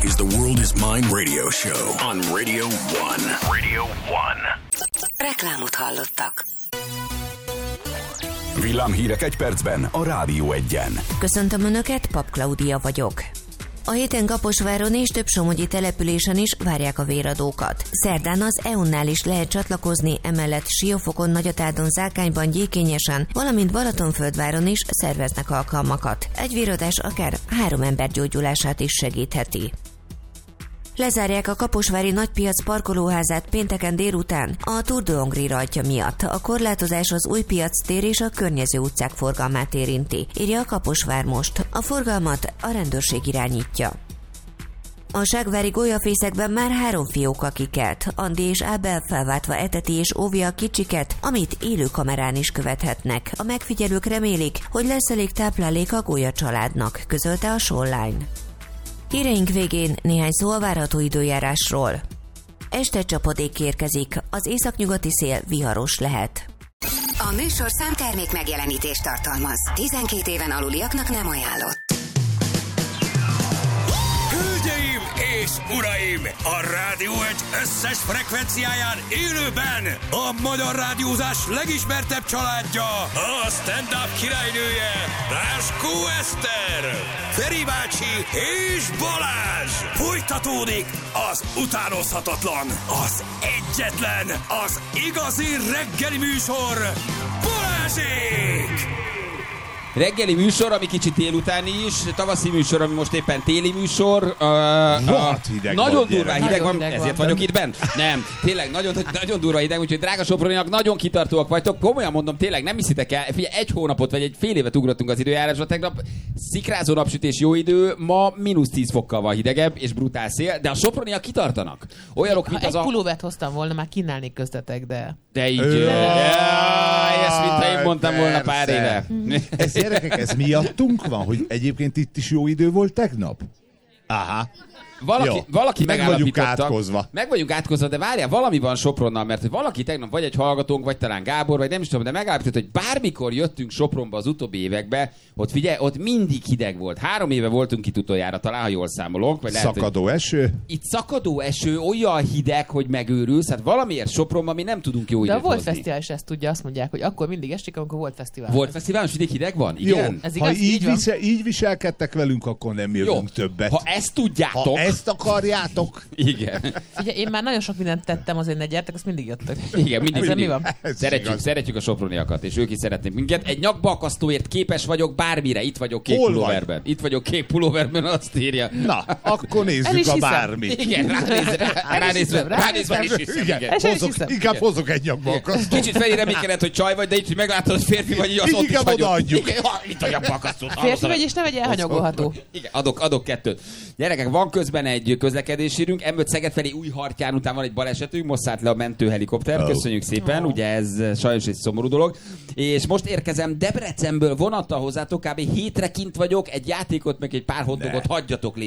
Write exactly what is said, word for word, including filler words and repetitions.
is the World is Mine radio show on Radio One. Radio One. Reklámot hallottak. Villámhírek egy percben a Rádió Egyen. Köszöntöm Önöket, Pap Klaudia vagyok. A héten Kaposváron és több somogyi településen is várják a véradókat. Szerdán az é u-nál is lehet csatlakozni, emellett Siófokon, Nagyatádon, Zákányban, Gyékényesen, valamint Balatonföldváron is szerveznek alkalmakat. Egy véradás akár három ember gyógyulását is segítheti. Lezárják a kaposvári nagypiac parkolóházát pénteken délután a Tour de Hongrie rajtja miatt. A korlátozás az Újpiac tér és a környező utcák forgalmát érinti, írja a Kaposvár Most. A forgalmat a rendőrség irányítja. A ságvári golyafészekben már három fióka kikelt. Andi és Ábel felváltva eteti és óvja a kicsiket, amit élő kamerán is követhetnek. A megfigyelők remélik, hogy lesz elég táplálék a golya családnak, közölte a Showline. Híreink végén néhány szó a várható időjárásról. Este csapadék érkezik, az északnyugati szél viharos lehet. A műsorszám termék megjelenítést tartalmaz. tizenkét éven aluliaknak nem ajánlott. Hölgyeim és uraim! A Rádió egy összes frekvenciáján élőben a magyar rádiózás legismertebb családja, a stand-up királynője, Ráskó Eszter, Feri bácsi és Balázs! Folytatódik az utánozhatatlan, az egyetlen, az igazi reggeli műsor, Balázsék! Reggeli műsor, ami kicsit délutáni is, tavaszi műsor, ami most éppen téli műsor. Uh, Rohadt hideg Nagyon van, durván hideg nagyon van, hideg ezért van. vagyok itt benn. Nem, tényleg nagyon, nagyon durva hideg, úgyhogy drága Soproniak, nagyon kitartóak vagytok. Komolyan mondom, tényleg nem hiszitek el. Figyelj, egy hónapot vagy egy fél évet ugrottunk az időjárásra. Tegnap szikrázó napsütés, jó idő, ma mínusz tíz fokkal van hidegebb és brutál szél, de a Soproniak kitartanak. Olyanok, mint ha az egy a... pulóvert hoztam volna, már kínálnék köztetek, de... De így... Ezt, mintha én mondtam volna pár éve. Ez gyerekek, ez miattunk van, hogy egyébként itt is jó idő volt tegnap? Aha. Valaki, Jó, valaki meg vagyunk megállapította- átkozva. Meg vagyunk átkozva, de várjál, valami van Sopronnal, mert hogy valaki tegnap, vagy egy hallgatónk, vagy talán Gábor, vagy nem is tudom, de megállapította, hogy bármikor jöttünk Sopronba az utóbbi évekbe, ott figyelj, ott mindig hideg volt. Három éve voltunk itt utoljára, talán, ha jól számolok. Vagy lehet, Szakadó eső? itt szakadó eső, olyan hideg, hogy megőrülsz, hát valamiért Sopronban mi nem tudunk jó De időt a Volt hozni. Fesztivál is ezt tudja, azt mondják, hogy akkor mindig esik, amikor volt fesztivál. Volt fesztivál, most mindig hideg van? Jó, Igen? Ez ha igaz? így, Így van? visel, így viselkedtek velünk, akkor nem Jó, jövünk többet. ha ezt tudjátok... Ha ezt akarjátok, Igen. Ugye, én már nagyon sok mindent tettem, azért ne gyertek, azt mindig jöttök. Igen, mindig, Ezzel mindig. mi van? Ez Szeretjük, igaz. szeretjük a soproniakat, és ők is szeretnék minket. Egy nyakbalkasztóért képes vagyok bármire. Itt vagyok kék Hol vagy? pulóverben. Itt vagyok kék pulóverben, azt írja. na, akkor El nézzük is a hiszem. bármit. Igen, ránézve, ránézve, hiszem, ránézve is hiszem. Igen, Igen. El is hozok, hiszem. inkább hozok egy nyakbalkasztót. Kicsit Feri reménykedett, hogy csaj vagy, de így, hogy meglátod, hogy férfi vagy, így azt Így ott is inkább hagyod. odaadjuk. Igen, ha, itt a nyakbalkasztót. Férfi vagy, és nem egy elhanyagolható. Igen, adok, adok kettőt. Gyerekek, van közben egy közlekedésírünk, M öt Szeged felé Újhartyán után van egy balesetünk, most szállt le a mentőhelikopter, Oh. köszönjük szépen, Oh. ugye ez sajnos egy szomorú dolog. És most érkezem Debrecenből vonattal hozzátok, kb. hétre kint vagyok, egy játékot, meg egy pár hotdogot hagyjatok